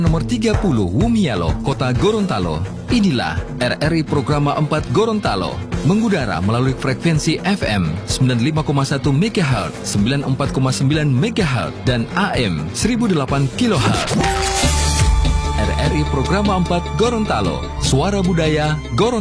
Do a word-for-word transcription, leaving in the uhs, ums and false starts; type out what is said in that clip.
Nomor tiga puluh Wumialo, Kota Gorontalo. Inilah R R I Programa empat Gorontalo, mengudara melalui frekuensi F M sembilan puluh lima koma satu megahertz, sembilan puluh empat koma sembilan megahertz, dan A M seribu delapan kilohertz. R R I Programa empat Gorontalo, suara budaya Gorontalo.